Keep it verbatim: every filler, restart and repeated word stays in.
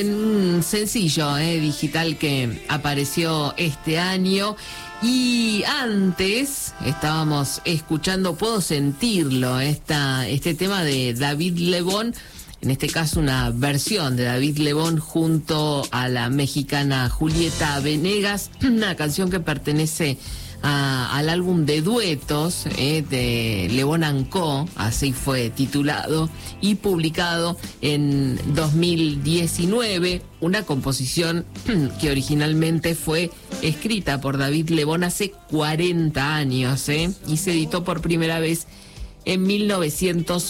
Un sencillo eh, digital que apareció este año. Y antes estábamos escuchando Puedo Sentirlo, esta, este tema de David Lebón, en este caso una versión de David Lebón junto a la mexicana Julieta Venegas, una canción que pertenece a, al álbum de duetos eh, de Lebón and Co, así fue titulado y publicado en dos mil diecinueve, una composición que originalmente fue escrita por David Lebón hace cuarenta años eh, y se editó por primera vez en mil novecientos